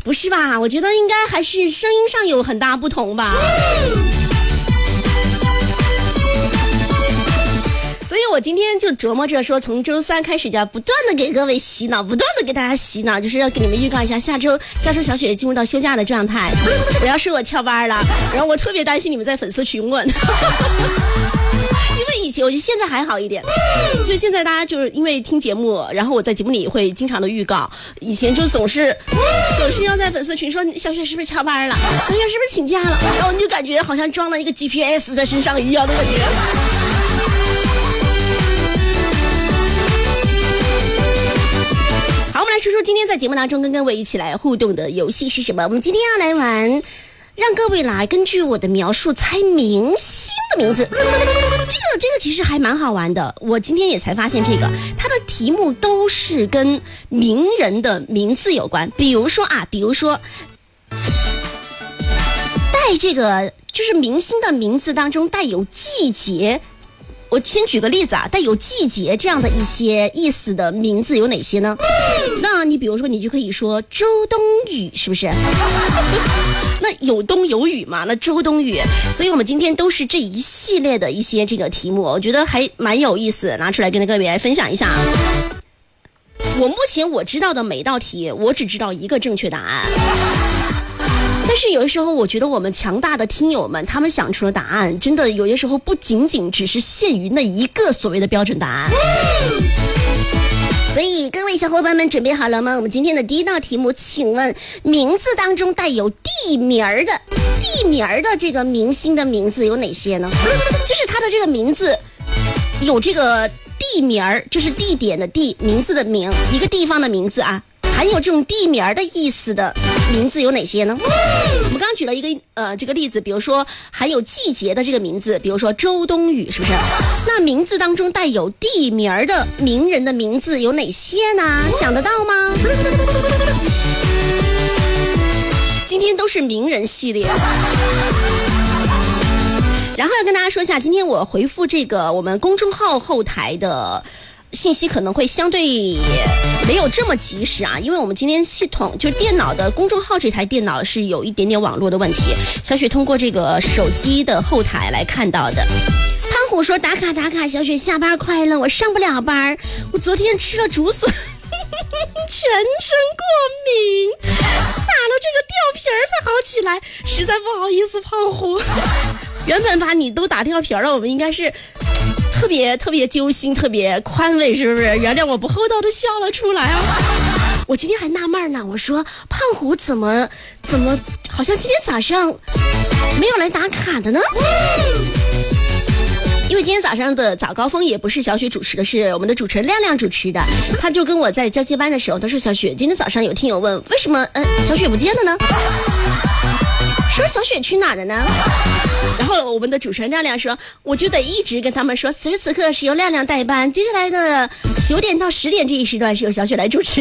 不是吧？我觉得应该还是声音上有很大不同吧。所以我今天就琢磨着说，从周三开始就要不断的给各位洗脑，不断的给大家洗脑，就是要给你们预告一下下周小雪进入到休假的状态。不要说我翘班了，然后我特别担心你们在粉丝群问。因为以前我觉得现在还好一点，就现在大家就是因为听节目，然后我在节目里会经常的预告，以前就总是要在粉丝群说小雪是不是翘班了，小雪是不是请假了，然后你就感觉好像装了一个 GPS 在身上一样的感觉。好，我们来说说今天在节目当中跟各位一起来互动的游戏是什么。我们今天要来玩让各位来根据我的描述猜明星的名字。这个其实还蛮好玩的，我今天也才发现这个它的题目都是跟名人的名字有关。比如说带这个就是明星的名字当中带有季节，我先举个例子啊，带有季节这样的一些意思的名字有哪些呢？那你比如说你就可以说周冬雨，是不是？那有冬有雨嘛，那周冬雨。所以我们今天都是这一系列的一些这个题目，我觉得还蛮有意思的，拿出来跟各位来分享一下。我目前我知道的每道题我只知道一个正确答案，但是有的时候我觉得我们强大的听友们他们想出的答案真的有些时候不仅仅只是限于那一个所谓的标准答案。所以各位小伙伴们准备好了吗？我们今天的第一道题目，请问名字当中带有地名的这个明星的名字有哪些呢？就是他的这个名字有这个地名，就是地点的地，名字的名，一个地方的名字啊，含有这种地名的意思的名字有哪些呢？我们刚刚举了一个这个例子，比如说含有季节的这个名字，比如说周冬雨，是不是？那名字当中带有地名的名人的名字有哪些呢？想得到吗？今天都是名人系列。然后要跟大家说一下，今天我回复这个我们公众号后台的信息可能会相对没有这么及时啊，因为我们今天系统就是电脑的公众号这台电脑是有一点点网络的问题，小雪通过这个手机的后台来看到的。胖虎说打卡，小雪下班快乐，我上不了班，我昨天吃了竹笋全身过敏，打了这个吊瓶才好起来，实在不好意思胖虎。原本把你都打掉皮了，我们应该是特别揪心，特别宽慰，是不是？原谅我不厚道的笑了出来啊！我今天还纳闷呢，我说胖虎怎么好像今天早上没有来打卡的呢？因为今天早上的早高峰也不是小雪主持的，是我们的主持人亮亮主持的。他就跟我在交接班的时候，他说小雪，今天早上有听友问为什么小雪不见了呢？说小雪去哪儿了呢？然后我们的主持人亮亮说，我就得一直跟他们说，此时此刻是由亮亮代班，接下来的9点到10点这一时段是由小雪来主持。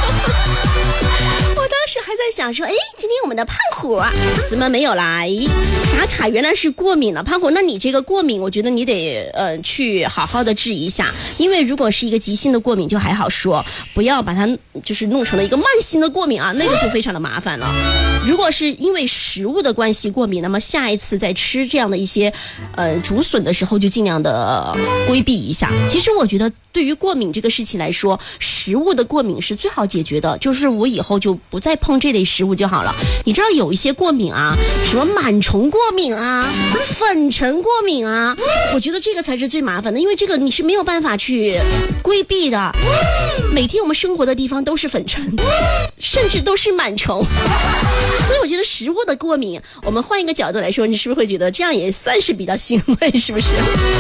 我当时还在想说，今天我们的胖虎啊怎么没有来打卡？原来是过敏了。胖虎，那你这个过敏我觉得你得去好好的治一下，因为如果是一个急性的过敏就还好说，不要把它就是弄成了一个慢性的过敏啊，那个就非常的麻烦了。如果是因为食物的关系过敏，那么下一次在吃这样的一些竹笋的时候就尽量的规避一下。其实我觉得对于过敏这个事情来说，食物的过敏是最好解决的，就是我以后就不再碰这类食物就好了。你知道有一些过敏啊，什么螨虫过敏啊，粉尘过敏啊，我觉得这个才是最麻烦的，因为这个你是没有办法去规避的。每天我们生活的地方都是粉尘，甚至都是螨虫。所以我觉得食物的过敏，我们换一个角度来说，你是不是会觉得这样也算是比较欣慰，是不是？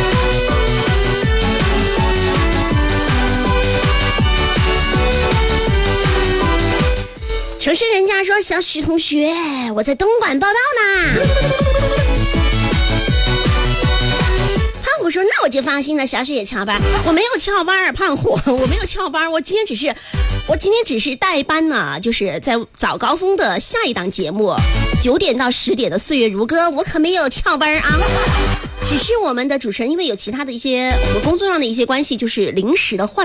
城市人家说，小许同学，我在东莞报道呢。胖虎说，那我就放心了，小许也翘班。我没有翘班，胖虎，我没有翘班，我今天只是代班呢，就是在早高峰的下一档节目9点到10点的岁月如歌，我可没有翘班啊。只是我们的主持人因为有其他的一些我们工作上的一些关系，就是临时的换